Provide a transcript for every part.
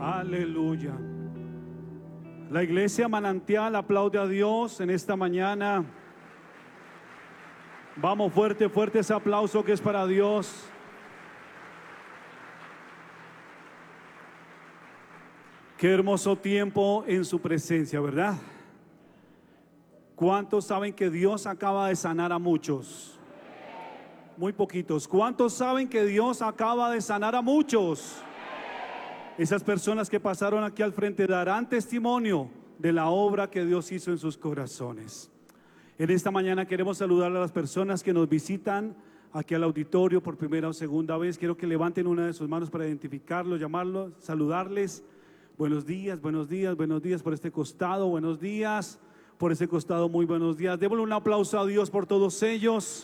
Aleluya. La iglesia Manantial aplaude a Dios en esta mañana. Vamos, fuerte, fuerte ese aplauso que es para Dios. Qué hermoso tiempo en su presencia, ¿verdad? ¿Cuántos saben que Dios acaba de sanar a muchos? Muy poquitos. ¿Cuántos saben que Dios acaba de sanar a muchos? Esas personas que pasaron aquí al frente darán testimonio de la obra que Dios hizo en sus corazones. En esta mañana queremos saludar a las personas que nos visitan aquí al auditorio por primera o segunda vez. Quiero que levanten una de sus manos para identificarlos, llamarlos, saludarles. Buenos días, buenos días, buenos días por este costado, buenos días por ese costado, muy buenos días. Démosle un aplauso a Dios por todos ellos.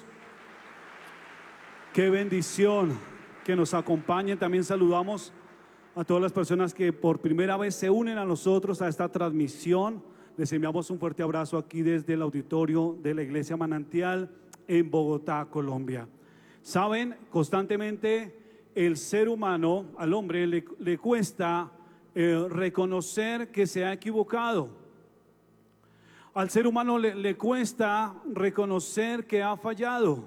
Qué bendición que nos acompañen. También saludamos a todas las personas que por primera vez se unen a nosotros a esta transmisión. Les enviamos un fuerte abrazo aquí desde el auditorio de la Iglesia Manantial en Bogotá, Colombia. Saben, constantemente el ser humano, al hombre le cuesta reconocer que se ha equivocado. Al ser humano le cuesta reconocer que ha fallado.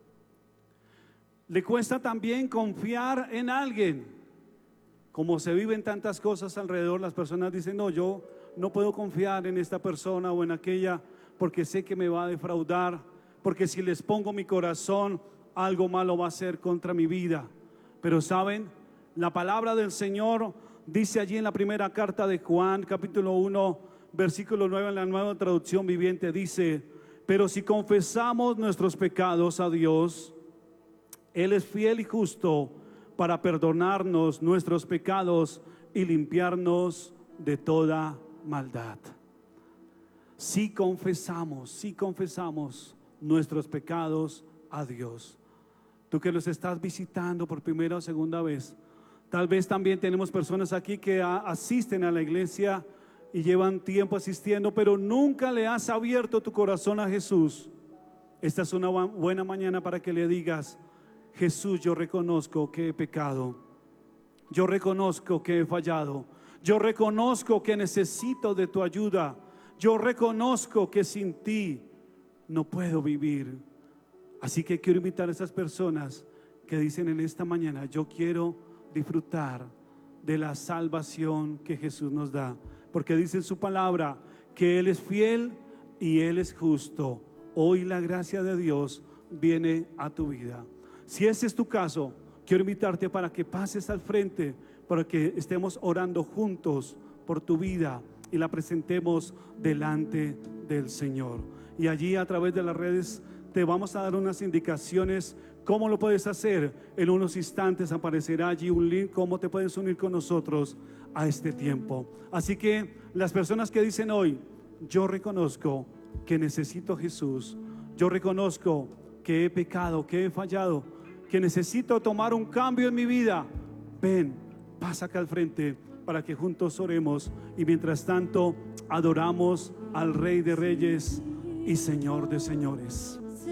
Le cuesta también confiar en alguien. Como se viven tantas cosas alrededor, las personas dicen, no, yo no puedo confiar en esta persona o en aquella porque sé que me va a defraudar, porque si les pongo mi corazón, algo malo va a hacer contra mi vida. Pero saben, la palabra del Señor dice allí en la primera carta de Juan, capítulo 1, versículo 9, en la Nueva Traducción Viviente, dice: pero si confesamos nuestros pecados a Dios, Él es fiel y justo para perdonarnos nuestros pecados y limpiarnos de toda maldad. Si confesamos nuestros pecados a Dios. Tú que los estás visitando por primera o segunda vez, tal vez también tenemos personas aquí que asisten a la iglesia y llevan tiempo asistiendo, pero nunca le has abierto tu corazón a Jesús. Esta es una buena mañana para que le digas: Jesús, yo reconozco que he pecado, yo reconozco que he fallado, yo reconozco que necesito de tu ayuda, yo reconozco que sin ti no puedo vivir. Así que quiero invitar a esas personas que dicen en esta mañana: yo quiero disfrutar de la salvación que Jesús nos da, porque dice en su palabra que Él es fiel y Él es justo. Hoy la gracia de Dios viene a tu vida. Si ese es tu caso, quiero invitarte para que pases al frente, para que estemos orando juntos por tu vida y la presentemos delante del Señor. Y allí a través de las redes te vamos a dar unas indicaciones cómo lo puedes hacer. En unos instantes aparecerá allí un link, cómo te puedes unir con nosotros a este tiempo. Así que las personas que dicen hoy: yo reconozco que necesito a Jesús, yo reconozco que he pecado, que he fallado, que necesito tomar un cambio en mi vida, ven, pasa acá al frente para que juntos oremos y mientras tanto adoramos al Rey de Reyes y Señor de Señores.